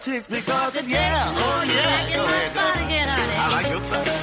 Because it, yeah, oh yeah, go ahead. Again, honey. I like your style.